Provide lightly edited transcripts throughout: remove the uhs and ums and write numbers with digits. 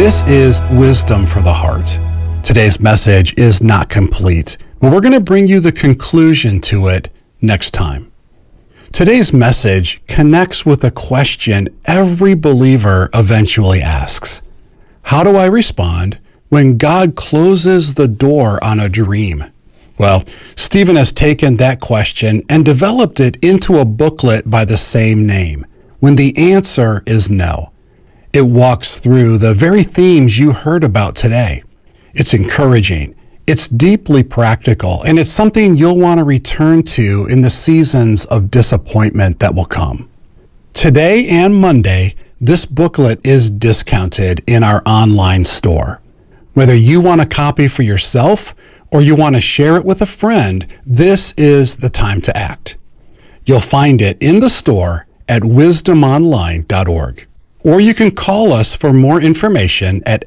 This is Wisdom for the Heart. Today's message is not complete, but we're going to bring you the conclusion to it next time. Today's message connects with a question every believer eventually asks. How do I respond when God closes the door on a dream? Well, Stephen has taken that question and developed it into a booklet by the same name, When the Answer is No. It walks through the very themes you heard about today. It's encouraging, it's deeply practical, and it's something you'll want to return to in the seasons of disappointment that will come. Today and Monday, this booklet is discounted in our online store. Whether you want a copy for yourself or you want to share it with a friend, this is the time to act. You'll find it in the store at wisdomonline.org. Or you can call us for more information at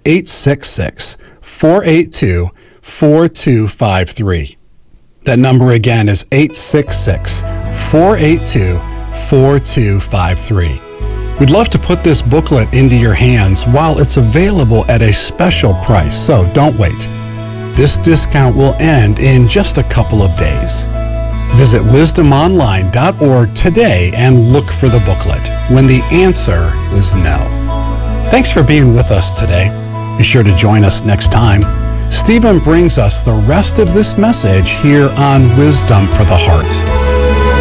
866-482-4253. That number again is 866-482-4253. We'd love to put this booklet into your hands while it's available at a special price, so don't wait. This discount will end in just a couple of days. Visit wisdomonline.org today and look for the booklet, When the Answer is No. Thanks for being with us today. Be sure to join us next time. Stephen brings us the rest of this message here on Wisdom for the Heart.